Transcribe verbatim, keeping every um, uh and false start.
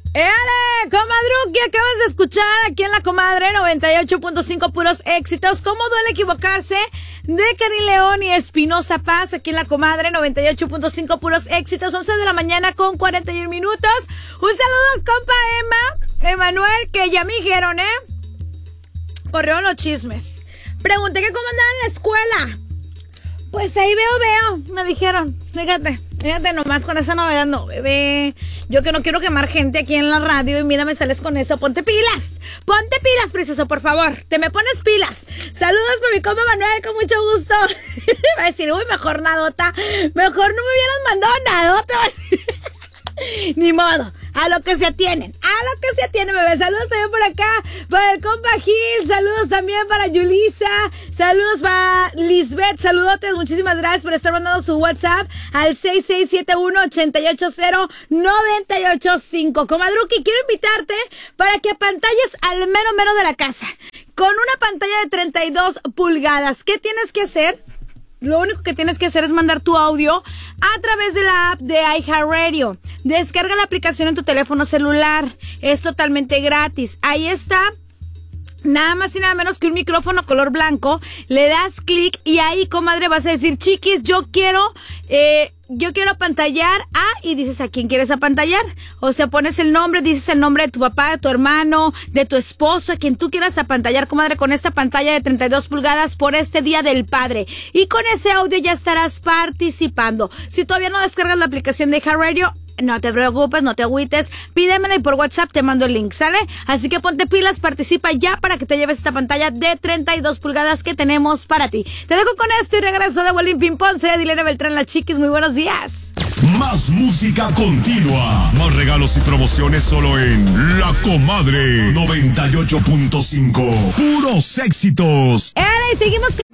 ¡Éale, comadruqui! Acabas de escuchar aquí en La Comadre noventa y ocho punto cinco puros éxitos. ¿Cómo duele equivocarse? De Karin León y Espinosa Paz aquí en La Comadre noventa y ocho punto cinco puros éxitos. once de la mañana con cuarenta y un minutos. Un saludo al compa Emma, Emanuel, que ya me dijeron, ¿eh? Corrieron los chismes. Pregunté que cómo andaba en la escuela. Pues ahí veo, veo, me dijeron. Fíjate, fíjate nomás con esa novedad, no, bebé. Yo que no quiero quemar gente aquí en la radio y mira, me sales con eso. Ponte pilas, ponte pilas, precioso, por favor. Te me pones pilas. Saludos para mi compa Manuel, con mucho gusto. Va a decir, uy, mejor nadota. Mejor no me hubieran mandado nadota. Va a decir. Ni modo, a lo que se atienen, a lo que se atienen, bebé. Saludos también por acá, para el compa Gil, saludos también para Yulisa, saludos para Lisbeth, saludotes, muchísimas gracias por estar mandando su WhatsApp al seis seis siete uno, ocho ocho cero, nueve ocho cinco. Comadruqui, quiero invitarte para que apantalles al mero mero de la casa, con una pantalla de treinta y dos pulgadas. ¿Qué tienes que hacer? Lo único que tienes que hacer es mandar tu audio a través de la app de iHeartRadio. Descarga la aplicación en tu teléfono celular. Es totalmente gratis. Ahí está. Nada más y nada menos que un micrófono color blanco. Le das clic y ahí, comadre, vas a decir, chiquis, yo quiero... Eh, Yo quiero apantallar a, y dices a quién quieres apantallar. O sea, pones el nombre, dices el nombre de tu papá, de tu hermano, de tu esposo, a quien tú quieras apantallar, comadre, con esta pantalla de treinta y dos pulgadas por este Día del Padre. Y con ese audio ya estarás participando. Si todavía no descargas la aplicación de iHeartRadio, no te preocupes, no te agüites, pídemela y por WhatsApp te mando el link, ¿sale? Así que ponte pilas, participa ya para que te lleves esta pantalla de treinta y dos pulgadas que tenemos para ti. Te dejo con esto y regreso de Bolín Pimpón. Soy Adilena Beltrán, la chiquis, muy buenos días. Más música continua, más regalos y promociones solo en La Comadre noventa y ocho punto cinco. Puros éxitos. ¡Eh! Seguimos con